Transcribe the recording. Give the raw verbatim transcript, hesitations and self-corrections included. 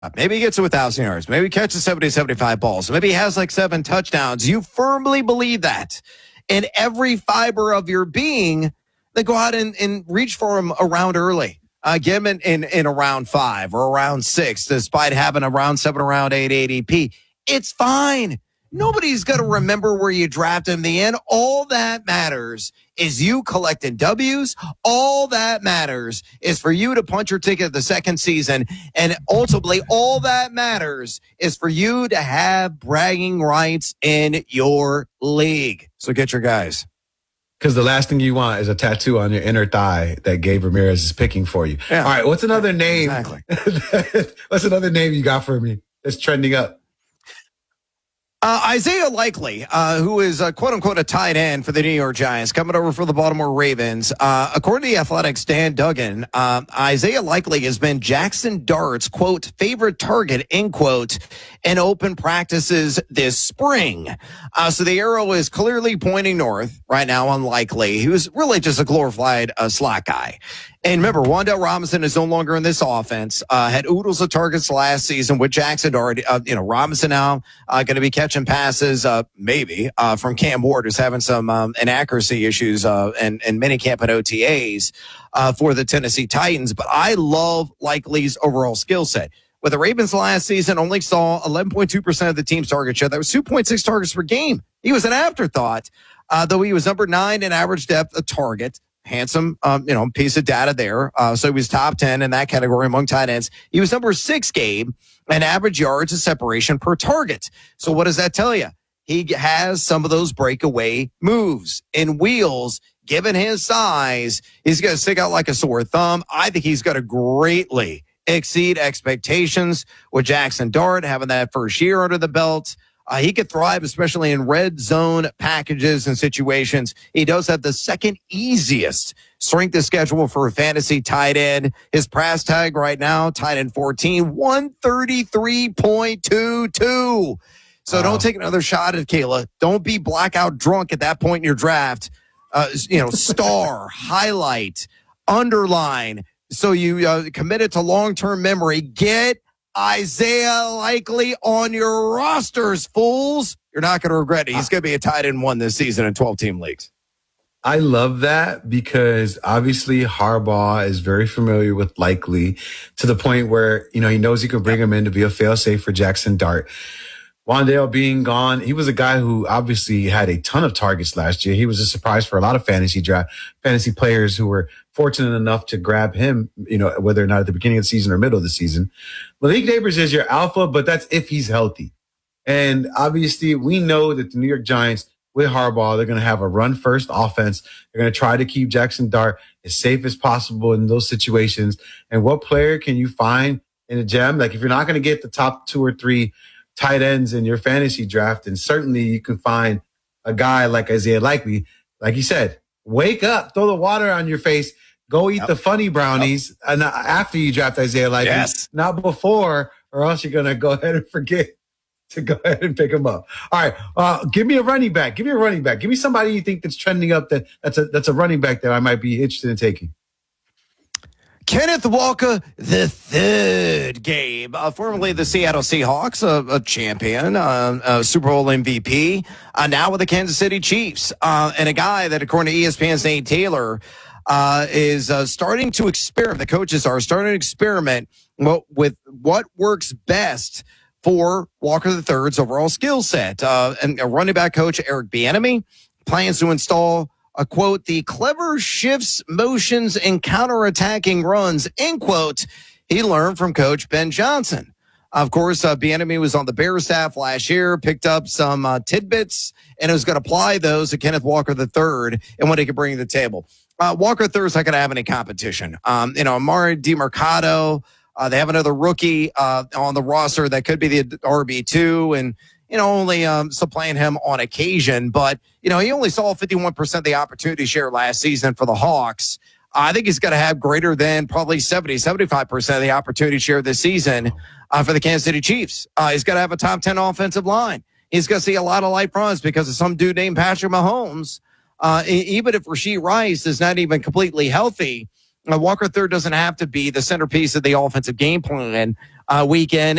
Maybe he gets to one thousand yards. Maybe he catches seventy, seventy-five balls. Maybe he has like seven touchdowns. You firmly believe that in every fiber of your being, then go out and, and reach for him around early. Uh, get him in, in, in around five or around six, despite having a round seven, around eight A D P. It's fine. Nobody's going to remember where you drafted him in the end. All that matters is you collecting W's. All that matters is for you to punch your ticket the second season. And ultimately, all that matters is for you to have bragging rights in your league. So get your guys. Because the last thing you want is a tattoo on your inner thigh that Gabe Ramirez is picking for you. Yeah. All right, what's another name? Exactly. What's another name you got for me that's trending up? Uh, Isaiah Likely, uh, who is uh, quote unquote a tight end for the New York Giants, coming over for the Baltimore Ravens. Uh, according to the Athletics' Dan Duggan, uh, Isaiah Likely has been Jackson Dart's quote favorite target end quote in open practices this spring. Uh, so the arrow is clearly pointing north right now on Likely. He was really just a glorified uh, slot guy. And remember, Wan'Dale Robinson is no longer in this offense. Uh, had oodles of targets last season with Jackson Dart. Uh, you know, Robinson now uh, going to be catching passes, uh, maybe, uh, from Cam Ward, who's having some um, inaccuracy issues uh, and, and minicamp and O T As uh, for the Tennessee Titans. But I love Likely's overall skill set. With the Ravens last season, only saw eleven point two percent of the team's target share. That was two point six targets per game. He was an afterthought, uh, though he was number nine in average depth of target. Handsome, um, you know, piece of data there. Uh, so he was top ten in that category among tight ends. He was number six, Gabe, in average yards of separation per target. So what does that tell you? He has some of those breakaway moves and wheels. Given his size, he's going to stick out like a sore thumb. I think he's going to greatly exceed expectations with Jackson Dart having that first year under the belt. Uh, he could thrive, especially in red zone packages and situations. He does have the second easiest strength of schedule for a fantasy tight end. His price tag right now, tight end fourteen, one thirty-three point two two. So wow. Don't take another shot at Kayla. Don't be blackout drunk at that point in your draft. Uh, you know, star, highlight, underline. So you uh, commit it to long-term memory. Get Isaiah Likely on your rosters, fools. You're not going to regret it. He's going to be a tight end one this season in twelve-team leagues. I love that because obviously Harbaugh is very familiar with Likely to the point where, you know, he knows he can bring him in to be a fail-safe for Jackson Dart. Wan'Dale being gone, he was a guy who obviously had a ton of targets last year. He was a surprise for a lot of fantasy draft, fantasy players who were fortunate enough to grab him, you know, whether or not at the beginning of the season or middle of the season. Malik Neighbors is your alpha, but that's if he's healthy. And obviously we know that the New York Giants with Harbaugh, they're going to have a run first offense. They're going to try to keep Jackson Dart as safe as possible in those situations. And what player can you find in a gem? Like if you're not going to get the top two or three tight ends in your fantasy draft, and certainly you can find a guy like Isaiah Likely, like you said, wake up, throw the water on your face, go eat yep. the funny brownies yep. and after you draft Isaiah Likely, yes. not before, or else you're going to go ahead and forget to go ahead and pick him up. All right, uh, give me a running back. Give me a running back. Give me somebody you think that's trending up that that's a that's a running back that I might be interested in taking. Kenneth Walker the third, Gabe, uh, formerly the Seattle Seahawks, uh, a champion, uh, a Super Bowl M V P, uh, now with the Kansas City Chiefs, uh, and a guy that, according to E S P N's Nate Taylor, uh, is uh, starting to experiment. The coaches are starting to experiment with what works best for Walker the third's overall skill set. Uh, and a running back coach, Eric Bieniemy, plans to install a quote, the clever shifts, motions, and counterattacking runs, end quote, he learned from coach Ben Johnson. Of course, uh, Bieniemy was on the Bears staff last year, picked up some uh, tidbits, and was going to apply those to Kenneth Walker the third and what he could bring to the table. Uh, Walker the third is not going to have any competition. Um, you know, Amari DiMercato, uh, they have another rookie uh, on the roster that could be the R B two, and you know, only um, supplying him on occasion. But, you know, he only saw fifty-one percent of the opportunity share last season for the Hawks. I think he's going to have greater than probably seventy, seventy-five percent of the opportunity share this season uh, for the Kansas City Chiefs. Uh, he's going to have a top ten offensive line. He's going to see a lot of light runs because of some dude named Patrick Mahomes. Uh, even if Rashee Rice is not even completely healthy, uh, Walker third doesn't have to be the centerpiece of the offensive game plan. uh, weekend.